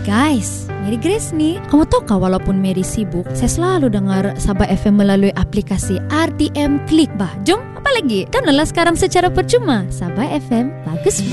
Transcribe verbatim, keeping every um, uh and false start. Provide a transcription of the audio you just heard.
guys, Mary Grace nih. Kamu tahu kah, walaupun Mary sibuk, saya selalu dengar Sabah F M melalui aplikasi R T M Klik bah. Jom, apa lagi? Downloadlah sekarang secara percuma. Sabah F M, bagus.